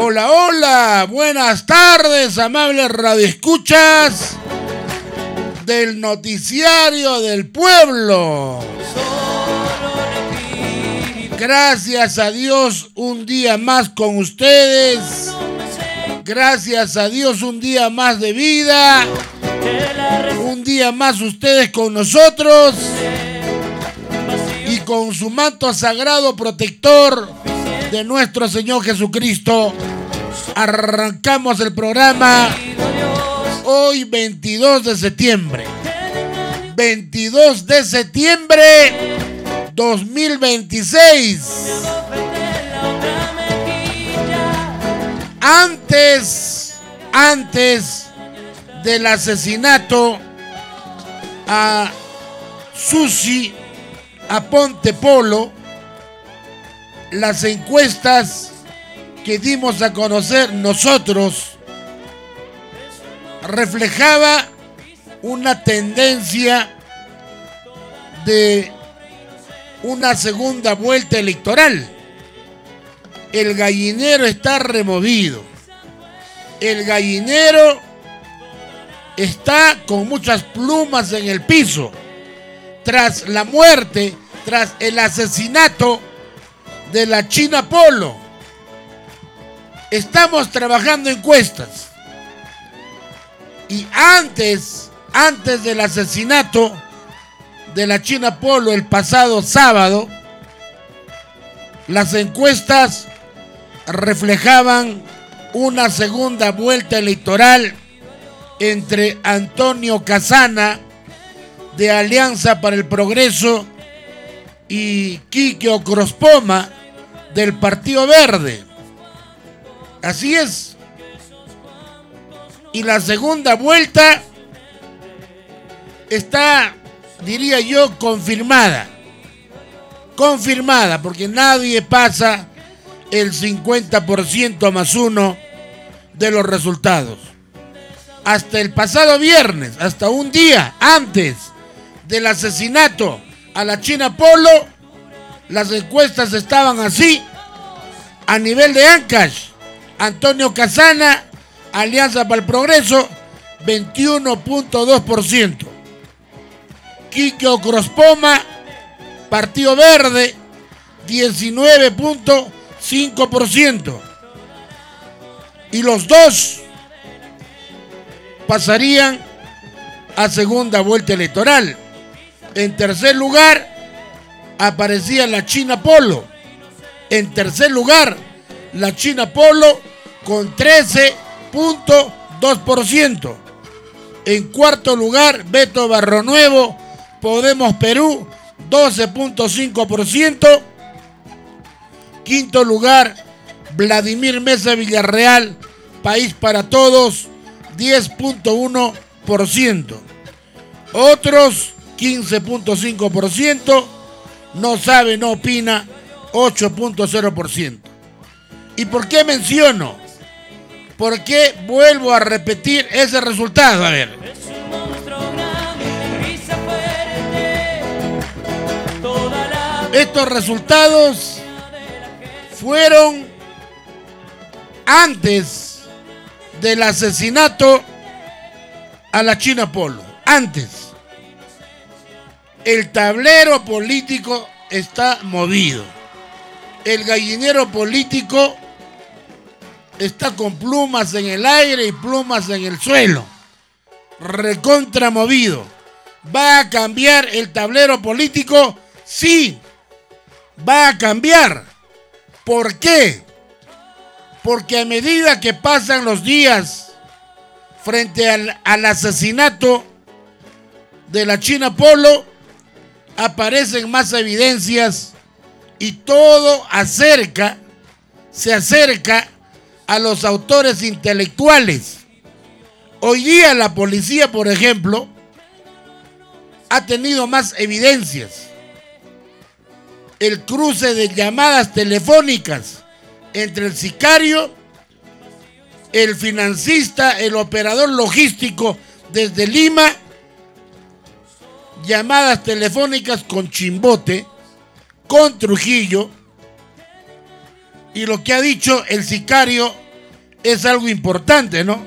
Hola, hola, buenas tardes, amables radioescuchas del noticiario del pueblo. Gracias a Dios, un día más con ustedes. Gracias a Dios, un día más de vida. Un día más ustedes con nosotros. Y con su manto sagrado protector de nuestro Señor Jesucristo, arrancamos el programa hoy 22 de septiembre. 22 de septiembre 2026. Antes del asesinato a Susi Aponte Polo, las encuestas que dimos a conocer nosotros reflejaba una tendencia de una segunda vuelta electoral. El gallinero está removido. El gallinero está con muchas plumas en el piso. Tras la muerte, tras el asesinato de la China Polo. Estamos trabajando encuestas. Y antes del asesinato de la China Polo el pasado sábado, las encuestas reflejaban una segunda vuelta electoral entre Antonio Casana de Alianza para el Progreso y Quique Ocrospoma del Partido Verde. Así es. Y la segunda vuelta está, diría yo, confirmada. Confirmada, porque nadie pasa el 50% más uno de los resultados. Hasta el pasado viernes, hasta un día antes del asesinato a la China Polo, las encuestas estaban así. A nivel de Ancash, Antonio Casana, Alianza para el Progreso, 21.2%. Quique Ocrospoma, Partido Verde, 19.5%. Y los dos pasarían a segunda vuelta electoral. En tercer lugar aparecía la China Polo. En tercer lugar, la China Polo con 13.2%. En cuarto lugar, Beto Barronuevo, Podemos Perú, 12.5%. Quinto lugar, Vladimir Mesa Villarreal, País para Todos, 10.1%. Otros 15.5%. No sabe, no opina, 8.0%. ¿Y por qué menciono? ¿Por qué vuelvo a repetir ese resultado? A ver. Estos resultados fueron antes del asesinato a la China Polo. Antes. El tablero político está movido. El gallinero político está con plumas en el aire y plumas en el suelo. Recontramovido. ¿Va a cambiar el tablero político? Sí, va a cambiar. ¿Por qué? Porque a medida que pasan los días frente al asesinato de la China Polo, aparecen más evidencias y todo se acerca a los autores intelectuales. Hoy día la policía, por ejemplo, ha tenido más evidencias. El cruce de llamadas telefónicas entre el sicario, el financista, el operador logístico desde Lima, llamadas telefónicas con Chimbote, con Trujillo, y lo que ha dicho el sicario es algo importante, ¿no?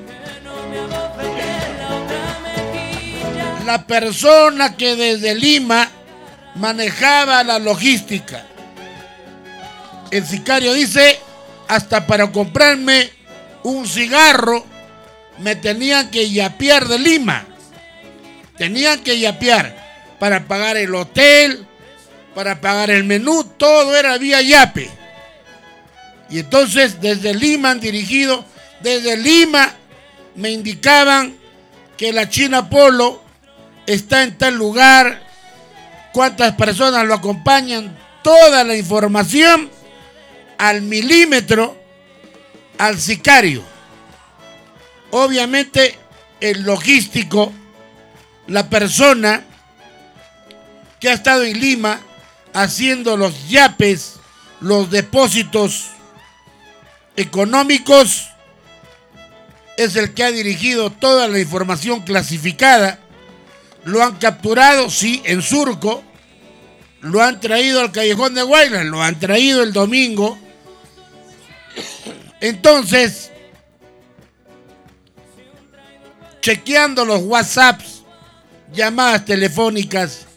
La persona que desde Lima manejaba la logística. El sicario dice, hasta para comprarme un cigarro me tenían que yapear de Lima. Tenían que yapear para pagar el hotel, para pagar el menú, todo era vía yape. Y entonces desde Lima han dirigido, desde Lima me indicaban que la China Polo está en tal lugar, cuántas personas lo acompañan, toda la información al milímetro al sicario. Obviamente el logístico, la persona que ha estado en Lima haciendo los yapes, los depósitos económicos, es el que ha dirigido toda la información clasificada. Lo han capturado, sí, en Surco, lo han traído al Callejón de Huaylas, lo han traído el domingo. Entonces, chequeando los WhatsApps, llamadas telefónicas,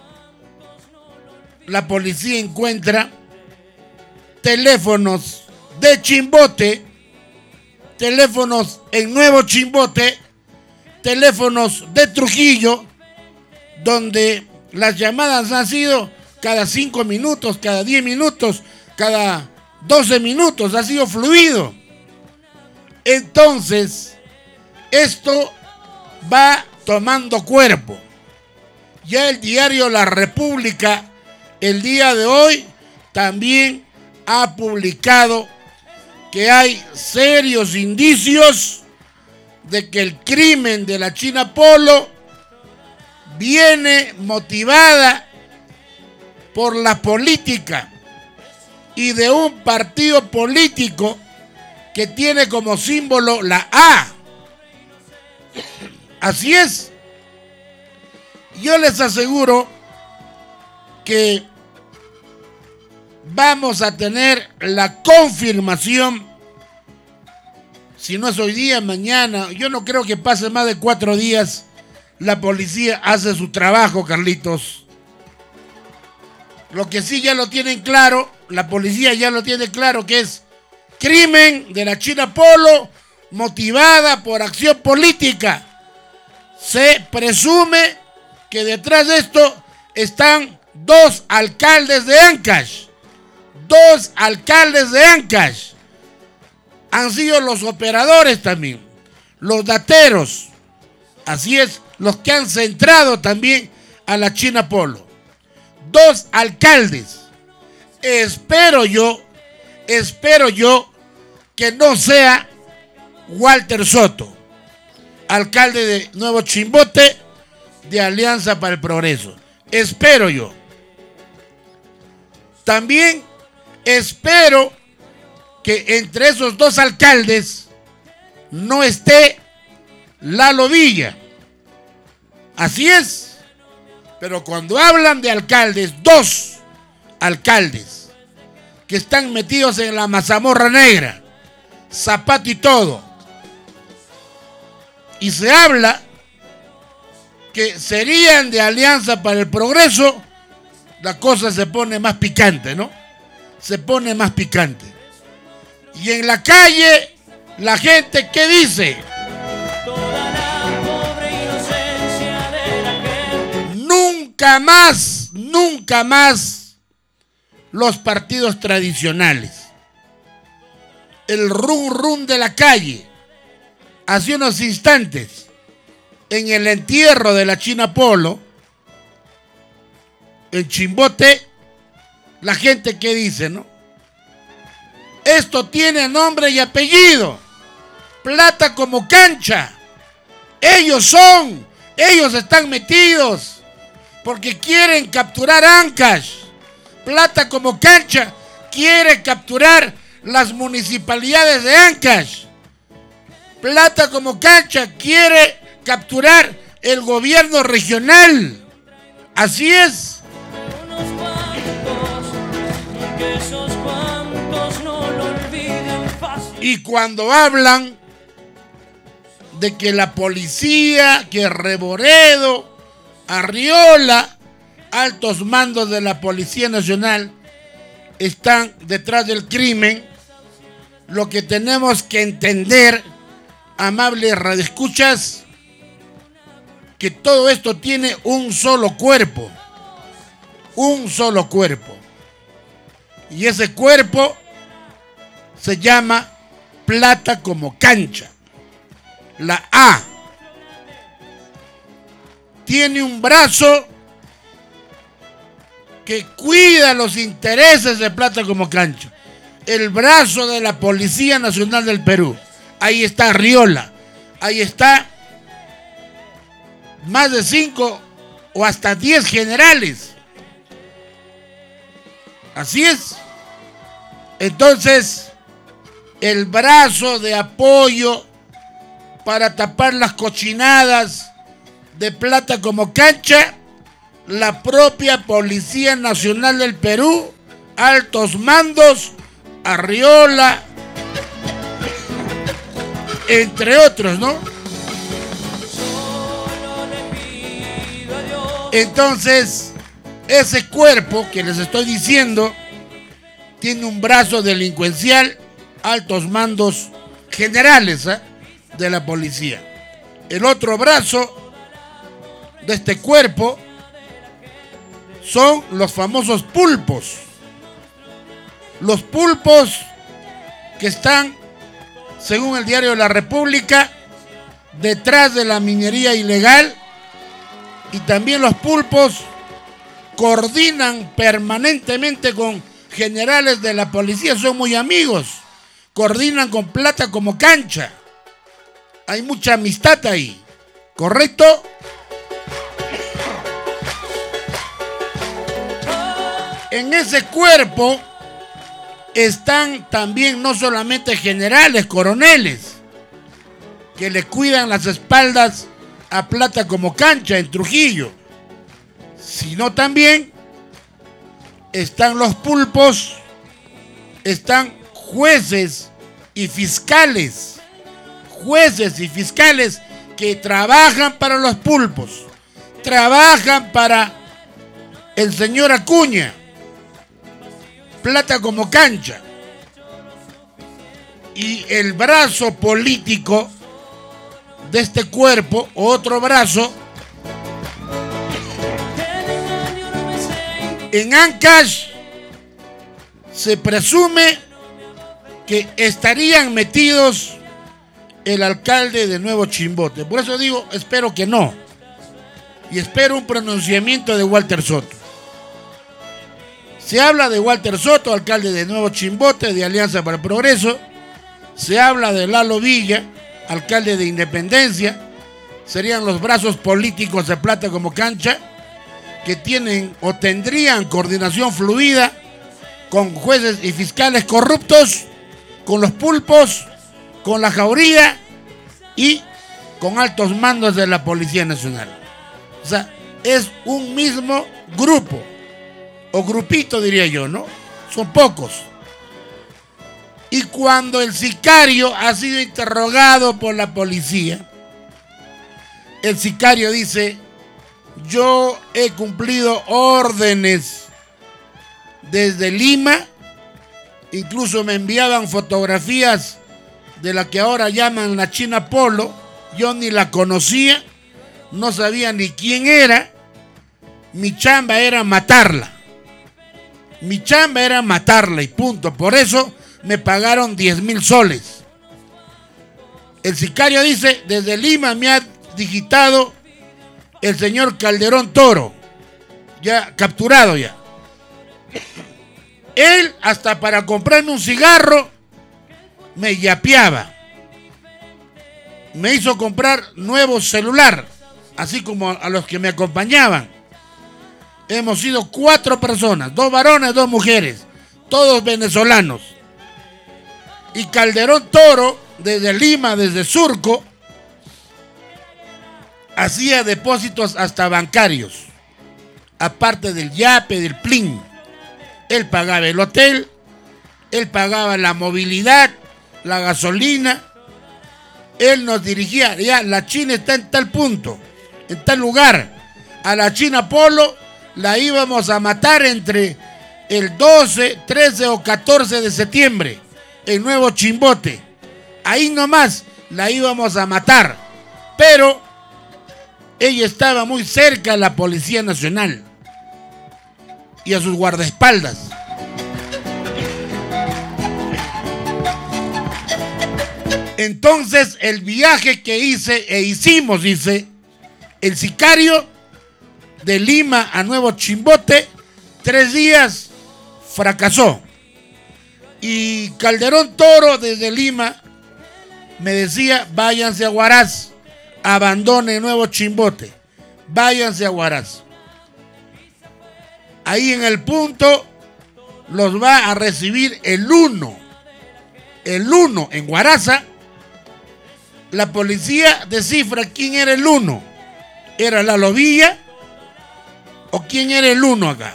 la policía encuentra teléfonos de Chimbote, teléfonos en Nuevo Chimbote, teléfonos de Trujillo, donde las llamadas han sido cada 5 minutos, cada 10 minutos, cada 12 minutos, ha sido fluido. Entonces, esto va tomando cuerpo. Ya el diario La República, el día de hoy, también ha publicado que hay serios indicios de que el crimen de la China Polo viene motivada por la política y de un partido político que tiene como símbolo la A. Así es. Yo les aseguro que vamos a tener la confirmación, si no es hoy día, mañana. Yo no creo que pase más de 4 días. La policía hace su trabajo, Carlitos. Lo que sí ya lo tienen claro, la policía ya lo tiene claro, que es crimen de la China Polo motivada por acción política. Se presume que detrás de esto están 2 alcaldes de Ancash. 2 alcaldes de Ancash han sido los operadores también, los dateros. Así es, los que han centrado también a la China Polo. 2 alcaldes. Espero yo que no sea Walter Soto, alcalde de Nuevo Chimbote, de Alianza para el Progreso. Espero yo. También espero que entre esos 2 alcaldes no esté Lalo Villa. Así es. Pero cuando hablan de alcaldes, 2 alcaldes que están metidos en la mazamorra negra, zapato y todo, y se habla que serían de Alianza para el Progreso, la cosa se pone más picante, ¿no? Se pone más picante. Y en la calle, la gente, ¿qué dice? Nunca más los partidos tradicionales. El rum de la calle. Hace unos instantes, en el entierro de la China Polo, en Chimbote, la gente ¿qué dice, no? Esto tiene nombre y apellido. Plata como cancha. Ellos están metidos porque quieren capturar Ancash. Plata como cancha quiere capturar las municipalidades de Ancash. Plata como cancha quiere capturar el gobierno regional. Así es. Esos cuantos no lo olviden fácil. Y cuando hablan de que la policía, que Reboredo, Arriola, altos mandos de la Policía Nacional están detrás del crimen, lo que tenemos que entender, amables radioescuchas, que todo esto tiene un solo cuerpo. Un solo cuerpo. Y ese cuerpo se llama plata como cancha. La A tiene un brazo que cuida los intereses de plata como cancha. El brazo de la Policía Nacional del Perú. Ahí está Arriola. Ahí está más de 5 o hasta 10 generales. Así es. Entonces, el brazo de apoyo para tapar las cochinadas de plata como cancha, la propia Policía Nacional del Perú, altos mandos, Arriola, entre otros, ¿no? Entonces, ese cuerpo que les estoy diciendo tiene un brazo delincuencial, altos mandos generales de la policía. El otro brazo de este cuerpo son los famosos pulpos. Los pulpos que están, según el diario La República, detrás de la minería ilegal, y también los pulpos coordinan permanentemente con generales de la policía, son muy amigos, coordinan con plata como cancha. Hay mucha amistad ahí, ¿correcto? En ese cuerpo están también no solamente generales, coroneles, que le cuidan las espaldas a plata como cancha en Trujillo, sino también están los pulpos, están jueces y fiscales que trabajan para los pulpos, trabajan para el señor Acuña, plata como cancha. Y el brazo político de este cuerpo, otro brazo, en Ancash se presume que estarían metidos el alcalde de Nuevo Chimbote. Por eso digo, espero que no. Y espero un pronunciamiento de Walter Soto. Se habla de Walter Soto, alcalde de Nuevo Chimbote, de Alianza para el Progreso. Se habla de Lalo Villa, alcalde de Independencia. Serían los brazos políticos de plata como cancha, que tienen o tendrían coordinación fluida con jueces y fiscales corruptos, con los pulpos, con la jauría y con altos mandos de la Policía Nacional. O sea, es un mismo grupo, o grupito diría yo, ¿no? Son pocos. Y cuando el sicario ha sido interrogado por la policía, el sicario dice: yo he cumplido órdenes desde Lima, incluso me enviaban fotografías de la que ahora llaman la China Polo, yo ni la conocía, no sabía ni quién era, mi chamba era matarla. Mi chamba era matarla y punto. Por eso me pagaron 10,000 soles. El sicario dice: desde Lima me ha digitado el señor Calderón Toro, ya capturado ya. Él, hasta para comprarme un cigarro, me yapeaba. Me hizo comprar nuevo celular, así como a los que me acompañaban. Hemos sido 4 personas, 2 varones, 2 mujeres, todos venezolanos. Y Calderón Toro, desde Lima, desde Surco, hacía depósitos hasta bancarios, aparte del yape, del plin. Él pagaba el hotel, él pagaba la movilidad, la gasolina. Él nos dirigía, ya la China está en tal punto, en tal lugar. A la China Polo la íbamos a matar entre el 12, 13 o 14 de septiembre en Nuevo Chimbote. Ahí nomás la íbamos a matar. Pero ella estaba muy cerca de la Policía Nacional y a sus guardaespaldas. Entonces el viaje que hicimos, dice, el sicario de Lima a Nuevo Chimbote, 3 días fracasó. Y Calderón Toro desde Lima me decía, váyanse a Huaraz, abandone Nuevo Chimbote, váyanse a Huaraz. Ahí en el punto los va a recibir el 1 en Huaraza. La policía descifra quién era el 1. ¿Era Lalo Villa o quién era el 1 acá?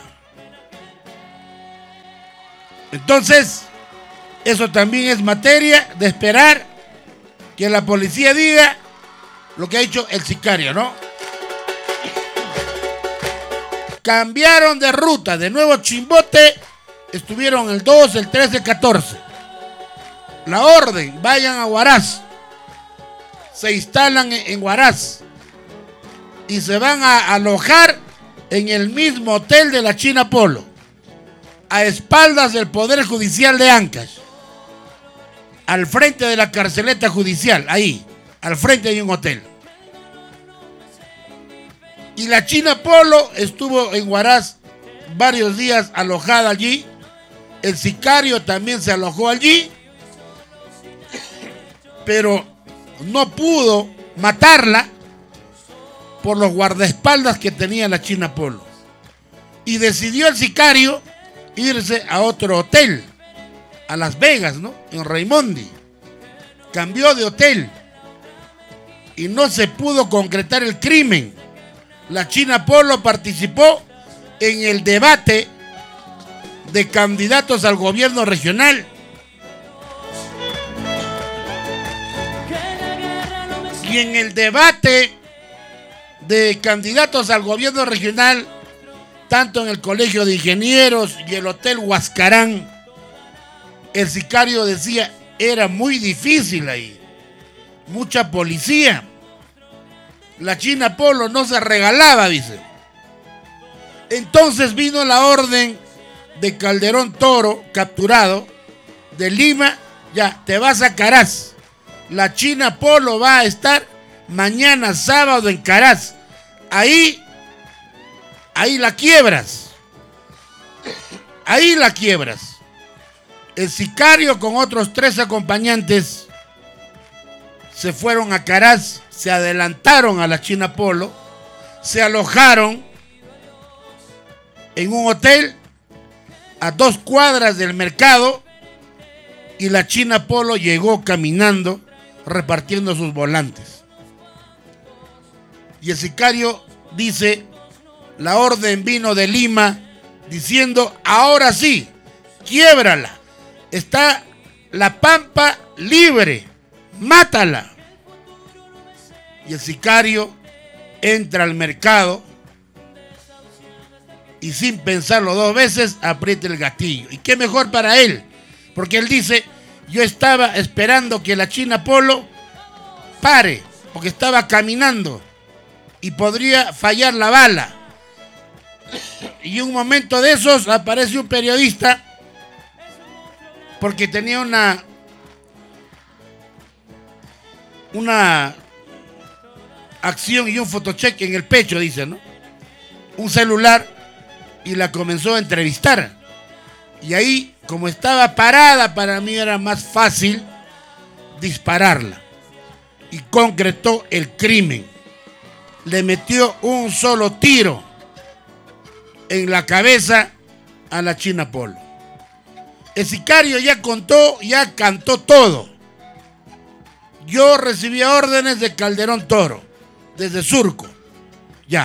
Entonces, eso también es materia de esperar que la policía diga lo que ha hecho el sicario, ¿no? Cambiaron de ruta de Nuevo Chimbote, estuvieron el 2, el 13, el 14. La orden, vayan a Huaraz. Se instalan en Huaraz y se van a alojar en el mismo hotel de la China Polo, a espaldas del Poder Judicial de Ancash, al frente de la carceleta judicial, ahí, al frente hay un hotel. Y la China Polo estuvo en Huaraz varios días alojada allí. El sicario también se alojó allí, pero no pudo matarla por los guardaespaldas que tenía la China Polo. Y decidió el sicario irse a otro hotel, a Las Vegas, ¿no? En Raimondi. Cambió de hotel y no se pudo concretar el crimen. La China Polo participó en el debate de candidatos al gobierno regional. Y en el debate de candidatos al gobierno regional, tanto en el Colegio de Ingenieros y el Hotel Huascarán, el sicario decía, era muy difícil ahí, mucha policía. La China Polo no se regalaba, dice. Entonces vino la orden de Calderón Toro, capturado, de Lima, ya, te vas a Caraz. La China Polo va a estar mañana sábado en Caraz. Ahí la quiebras. Ahí la quiebras. El sicario con otros 3 acompañantes se fueron a Caraz, se adelantaron a la China Polo, se alojaron en un hotel a 2 cuadras del mercado y la China Polo llegó caminando repartiendo sus volantes. Y el sicario dice, la orden vino de Lima diciendo, ahora sí, quiébrala, está la Pampa libre, mátala. Y el sicario entra al mercado y sin pensarlo 2 veces aprieta el gatillo. Y qué mejor para él, porque él dice, yo estaba esperando que la China Polo pare, porque estaba caminando y podría fallar la bala. Y un momento de esos aparece un periodista, porque tenía una acción y un photocheck en el pecho, dice, ¿no? Un celular, y la comenzó a entrevistar. Y ahí, como estaba parada, para mí era más fácil dispararla. Y concretó el crimen. Le metió un solo tiro en la cabeza a la China Polo. El sicario ya cantó todo. Yo recibía órdenes de Calderón Toro, desde Surco. Ya.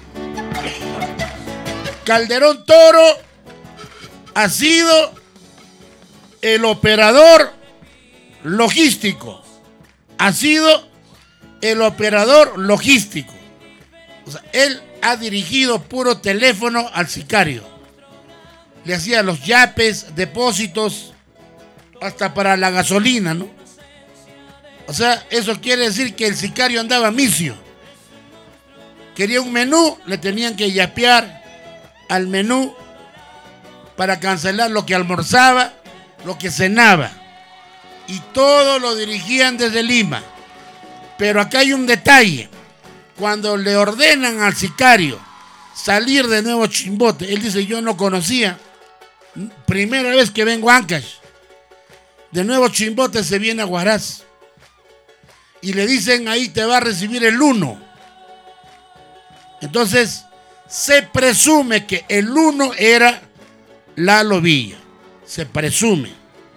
Calderón Toro ha sido el operador logístico. Ha sido el operador logístico. O sea, él ha dirigido puro teléfono al sicario. Le hacía los yapes, depósitos, hasta para la gasolina, ¿no? O sea, eso quiere decir que el sicario andaba misio. Quería un menú, le tenían que yapear al menú para cancelar lo que almorzaba, lo que cenaba. Y todo lo dirigían desde Lima. Pero acá hay un detalle. Cuando le ordenan al sicario salir de Nuevo Chimbote, él dice, yo no conocía. Primera vez que vengo a Ancash. De Nuevo Chimbote se viene a Huaraz. Y le dicen, ahí te va a recibir el 1. Entonces, se presume que el 1 era Lalo Villa. Se presume.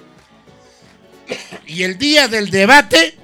Y el día del debate,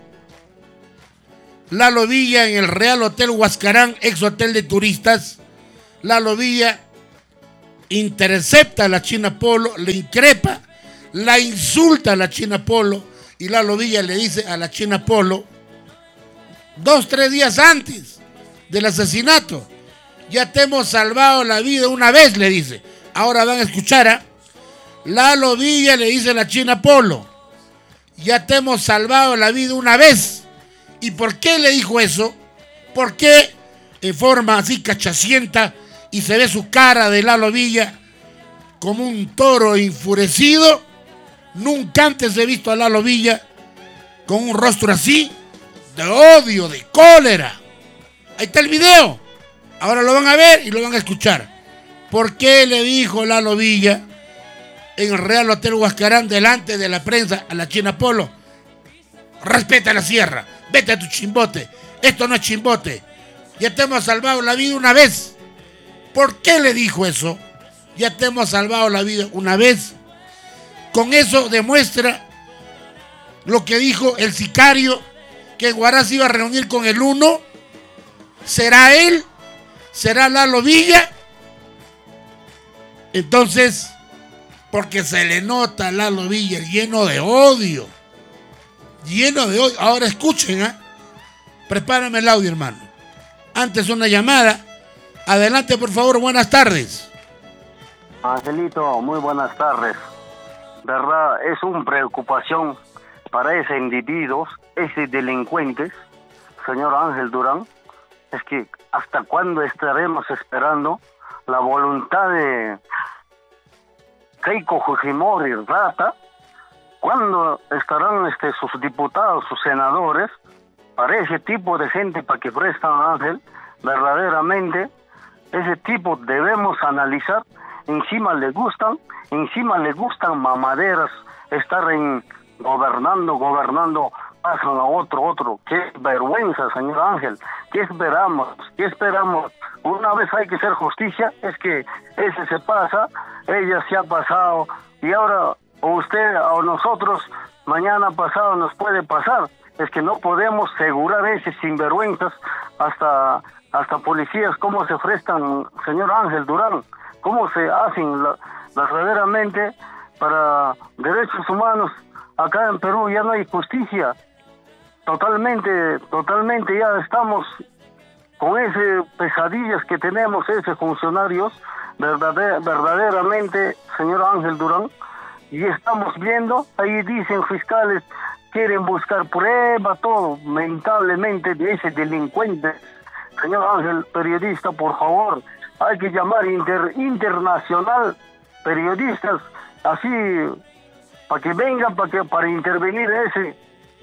Lalo Villa en el Real Hotel Huascarán, ex hotel de turistas, Lalo Villa intercepta a la China Polo, le increpa, la insulta a la China Polo, y Lalo Villa le dice a la China Polo, 2-3 días antes del asesinato, ya te hemos salvado la vida una vez, le dice. Ahora van a escuchar a Lalo Villa le dice a la China Polo, ya te hemos salvado la vida una vez. ¿Y por qué le dijo eso? ¿Por qué en forma así cachacienta y se ve su cara de Lalo Villa como un toro enfurecido? Nunca antes he visto a Lalo Villa con un rostro así, de odio, de cólera. Ahí está el video. Ahora lo van a ver y lo van a escuchar. ¿Por qué le dijo Lalo Villa en el Real Hotel Huascarán delante de la prensa a la China Polo? Respeta la sierra, vete a tu Chimbote, esto no es Chimbote, ya te hemos salvado la vida una vez. ¿Por qué le dijo eso? Ya te hemos salvado la vida una vez. Con eso demuestra lo que dijo el sicario, que en Huaraz iba a reunir con el 1. ¿Será él? ¿Será Lalo Villa? Entonces, porque se le nota a Lalo Villa lleno de odio. Lleno de odio. Ahora escuchen, ¿eh? Prepárame el audio, hermano. Antes una llamada. Adelante, por favor, buenas tardes. Angelito, muy buenas tardes. Verdad, es una preocupación para ese individuos, ese delincuentes, señor Ángel Durán. Es que hasta cuándo estaremos esperando la voluntad de Keiko Fujimori Rata. ¿Cuándo estarán sus diputados, sus senadores, para ese tipo de gente para que prestan a Ángel? Verdaderamente, ese tipo debemos analizar. Encima le gustan mamaderas, estar gobernando, pasan a otro. Qué vergüenza, señor Ángel. ¿Qué esperamos? Una vez hay que hacer justicia, es que ese se pasa, ella se ha pasado, y ahora o usted o nosotros mañana pasado nos puede pasar. Es que no podemos asegurar ese sinvergüenzas, hasta policías, cómo se prestan, señor Ángel Durán, cómo se hacen verdaderamente para derechos humanos. Acá en Perú ya no hay justicia, totalmente ya estamos con ese pesadillas que tenemos, ese funcionarios, verdaderamente, señor Ángel Durán. Y estamos viendo, ahí dicen fiscales, quieren buscar prueba, todo, lamentablemente, de ese delincuente. Señor Ángel, periodista, por favor, hay que llamar internacional periodistas, así, para que vengan, para intervenir ese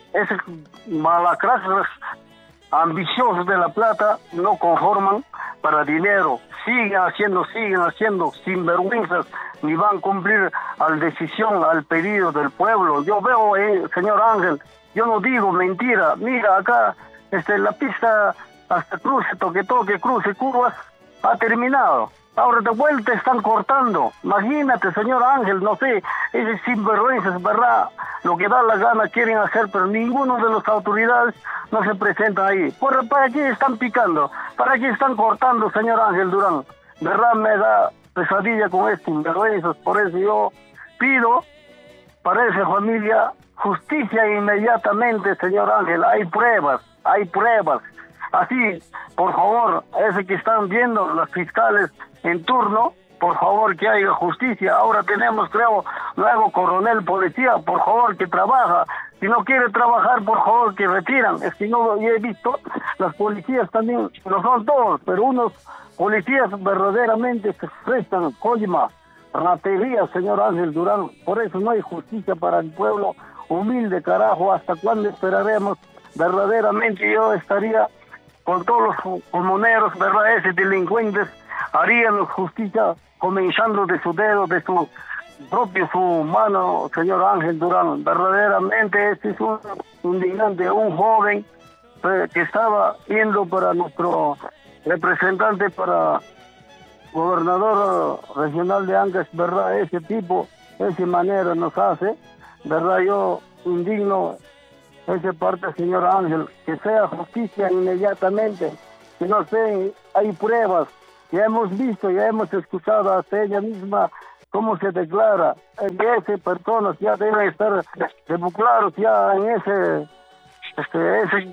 malacrazos ambiciosos de La Plata, no conforman para dinero, siguen haciendo sinvergüenzas, ni van a cumplir al decisión, al pedido del pueblo. Yo veo, señor Ángel, yo no digo mentira. Mira acá, la pista hasta cruce curvas, ha terminado. Ahora de vuelta están cortando. Imagínate, señor Ángel, no sé, ese sinvergüenza es verdad, lo que da la gana quieren hacer, pero ninguno de las autoridades no se presenta ahí. ¿Para qué están picando? ¿Para qué están cortando, señor Ángel Durán? Verdad me da pesadilla con estos sinvergüenzas, por eso yo pido para esa familia justicia inmediatamente, señor Ángel, hay pruebas. Así, por favor, ese que están viendo los fiscales en turno, por favor que haya justicia. Ahora tenemos, creo, nuevo coronel policía, por favor que trabaja. Si no quiere trabajar, por favor que retiran. Es que no, yo he visto, las policías también, no son todos, pero unos policías verdaderamente se prestan coima, ratería, señor Ángel Durán. Por eso no hay justicia para el pueblo humilde, carajo. ¿Hasta cuándo esperaremos? Verdaderamente yo estaría con todos los comuneros, ¿verdad? Esos delincuentes harían justicia comenzando de su dedo, de su propio su mano, señor Ángel Durán. Verdaderamente este es un indignante, un joven que estaba yendo para nuestro representante, para gobernador regional de Ancash, ¿verdad? Ese tipo, esa manera nos hace, ¿verdad? Yo indigno esa parte, señor Ángel, que sea justicia inmediatamente, que no sé, hay pruebas, ya hemos visto, ya hemos escuchado hasta ella misma cómo se declara, que esas personas ya deben estar claros ya en ese